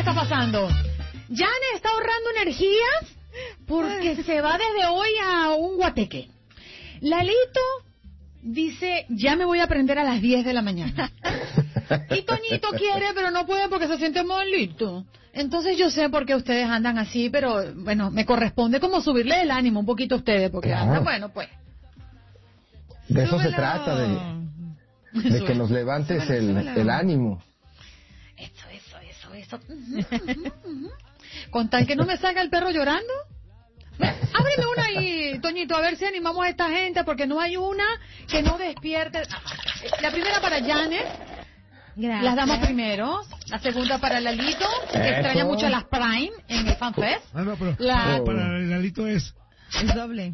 está pasando? Janet está ahorrando energías porque se va desde hoy a un guateque. Lalito dice, ya me voy a aprender a las 10 de la mañana. Y Toñito quiere, pero no puede porque se siente malito. Entonces yo sé por qué ustedes andan así, pero bueno, me corresponde como subirle el ánimo un poquito a ustedes, porque andan, bueno, pues. De eso se trata, de que nos levantes el ánimo. Eso. Con tal que no me salga el perro llorando. Ábreme una ahí, Toñito, a ver si animamos a esta gente, porque no hay una que no despierte. La primera para Janet. Gracias. Las damos primero. La segunda para Lalito, que extraña mucho a las Prime en el FanFest. Ah, no, pero para el Lalito es doble.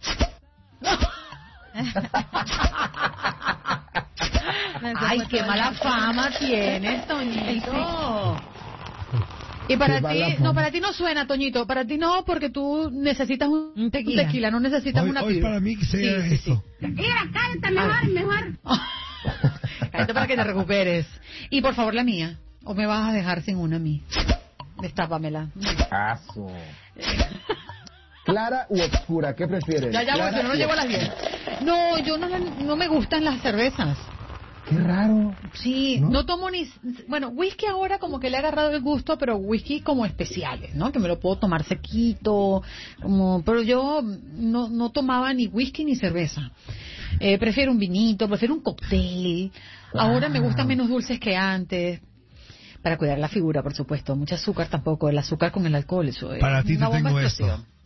Ay, qué mala fama tienes, Toñito. Y para ti no suena, Toñito. Para ti no, porque tú necesitas un tequila, no necesitas una hoy píldora. para mí que sea esto. Mira, cállate, mejor. Cállate para que te recuperes. Y por favor la mía. ¿O me vas a dejar sin una a mí? Destápamela. Aso. ¿Clara u oscura? ¿Qué prefieres? Ya, porque no llego a las 10. No, yo no me gustan las cervezas. Qué raro. Sí, no tomo ni... Bueno, whisky ahora como que le he agarrado el gusto, pero whisky como especiales, ¿no? Que me lo puedo tomar sequito, pero yo no tomaba ni whisky ni cerveza. Prefiero un vinito, prefiero un cóctel. Ahora me gustan menos dulces que antes. Para cuidar la figura, por supuesto. Mucho azúcar tampoco. El azúcar con el alcohol, eso es Para ti te una bomba tengo explosiva. esto.